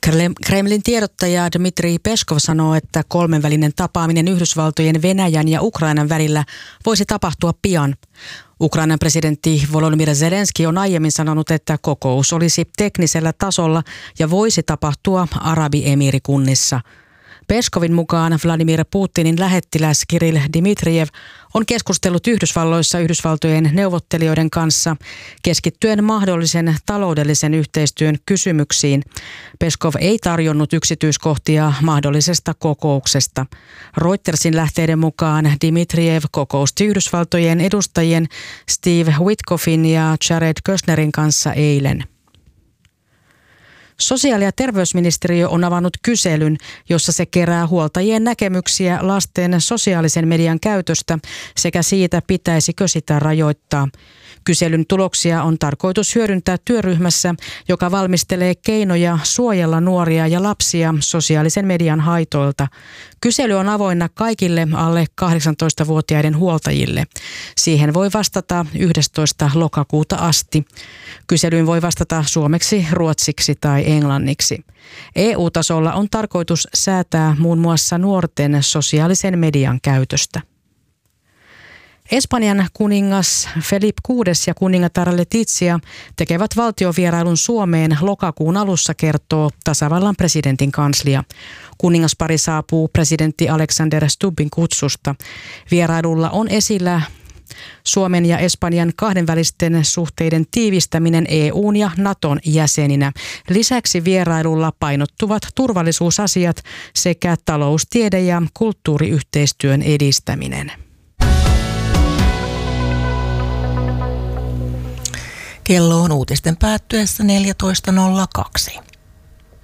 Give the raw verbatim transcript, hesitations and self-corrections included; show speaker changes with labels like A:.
A: Kremlin tiedottaja Dmitri Peskov sanoo, että kolmenvälinen tapaaminen Yhdysvaltojen, Venäjän ja Ukrainan välillä voisi tapahtua pian. Ukrainan presidentti Volodymyr Zelenski on aiemmin sanonut, että kokous olisi teknisellä tasolla ja voisi tapahtua Arabiemiirikunnissa. Peskovin mukaan Vladimir Putinin lähettiläs Kirill Dmitrijev on keskustellut Yhdysvalloissa Yhdysvaltojen neuvottelijoiden kanssa keskittyen mahdollisen taloudellisen yhteistyön kysymyksiin. Peskov ei tarjonnut yksityiskohtia mahdollisesta kokouksesta. Reutersin lähteiden mukaan Dmitrijev kokousti Yhdysvaltojen edustajien Steve Witkoffin ja Jared Kushnerin kanssa eilen. Sosiaali- ja terveysministeriö on avannut kyselyn, jossa se kerää huoltajien näkemyksiä lasten sosiaalisen median käytöstä sekä siitä, pitäisikö sitä rajoittaa. Kyselyn tuloksia on tarkoitus hyödyntää työryhmässä, joka valmistelee keinoja suojella nuoria ja lapsia sosiaalisen median haitoilta. Kysely on avoinna kaikille alle kahdeksantoistavuotiaiden huoltajille. Siihen voi vastata yhdestoista lokakuuta asti. Kyselyyn voi vastata suomeksi, ruotsiksi tai englanniksi. E U-tasolla on tarkoitus säätää muun muassa nuorten sosiaalisen median käytöstä. Espanjan kuningas Felipe kuudes ja kuningatar Letizia tekevät valtiovierailun Suomeen lokakuun alussa, kertoo tasavallan presidentin kanslia. Kuningaspari saapuu presidentti Alexander Stubbin kutsusta. Vierailulla on esillä Suomen ja Espanjan kahdenvälisten suhteiden tiivistäminen E U:n ja Naton jäseninä. Lisäksi vierailulla painottuvat turvallisuusasiat sekä talous-, tiede- ja kulttuuriyhteistyön edistäminen.
B: Kello on uutisten päättyessä neljätoista nolla kaksi.